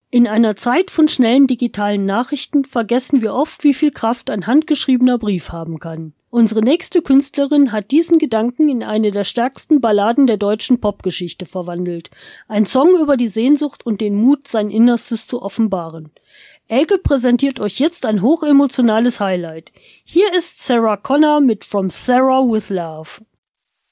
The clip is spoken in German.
In einer Zeit von schnellen digitalen Nachrichten vergessen wir oft, wie viel Kraft ein handgeschriebener Brief haben kann. Unsere nächste Künstlerin hat diesen Gedanken in eine der stärksten Balladen der deutschen Popgeschichte verwandelt. Ein Song über die Sehnsucht und den Mut, sein Innerstes zu offenbaren. Elke präsentiert euch jetzt ein hochemotionales Highlight. Hier ist Sarah Connor mit From Sarah with Love.